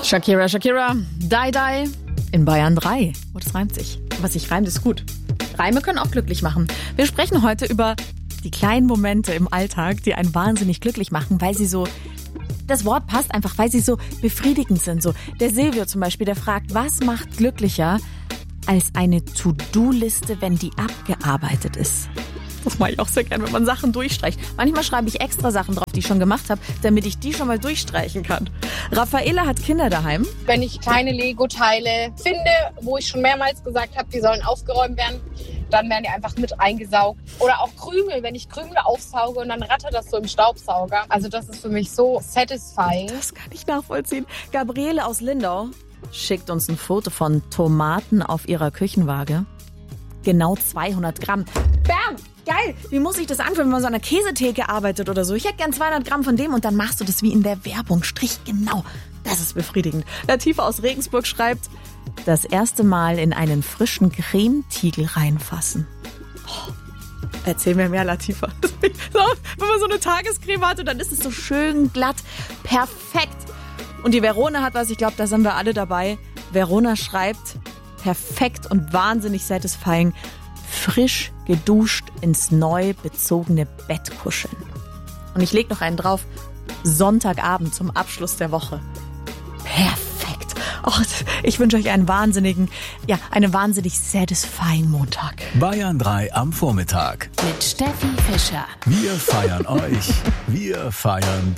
Shakira, Die Die in Bayern 3. Oh, das reimt sich. Was sich reimt, ist gut. Reime können auch glücklich machen. Wir sprechen heute über die kleinen Momente im Alltag, die einen wahnsinnig glücklich machen, weil sie so, das Wort passt einfach, weil sie so befriedigend sind. So, der Silvio zum Beispiel, der fragt, was macht glücklicher als eine To-Do-Liste, wenn die abgearbeitet ist? Das mache ich auch sehr gern, wenn man Sachen durchstreicht. Manchmal schreibe ich extra Sachen drauf, die ich schon gemacht habe, damit ich die schon mal durchstreichen kann. Raffaela hat Kinder daheim. Wenn ich kleine Lego-Teile finde, wo ich schon mehrmals gesagt habe, die sollen aufgeräumt werden, dann werden die einfach mit eingesaugt. Oder auch Krümel, wenn ich Krümel aufsauge und dann rattert das so im Staubsauger. Also das ist für mich so satisfying. Das kann ich nachvollziehen. Gabriele aus Lindau schickt uns ein Foto von Tomaten auf ihrer Küchenwaage. Genau 200 Gramm. Bam! Geil! Wie muss ich das anfühlen, wenn man so an einer Käsetheke arbeitet oder so? Ich hätte gern 200 Gramm von dem und dann machst du das wie in der Werbung. Strich genau. Das ist befriedigend. Latifa aus Regensburg schreibt, das erste Mal in einen frischen Cremetiegel reinfassen. Oh, erzähl mir mehr, Latifa. So, wenn man so eine Tagescreme hat und dann ist es so schön glatt. Perfekt. Und die Verona hat was, ich glaube, da sind wir alle dabei. Verona schreibt, perfekt und wahnsinnig satisfying, frisch geduscht ins neu bezogene Bett kuscheln. Und ich lege noch einen drauf, Sonntagabend zum Abschluss der Woche. Perfekt. Oh, ich wünsche euch einen wahnsinnig satisfying Montag. Bayern 3 am Vormittag. Mit Steffi Fischer. Wir feiern euch. Wir feiern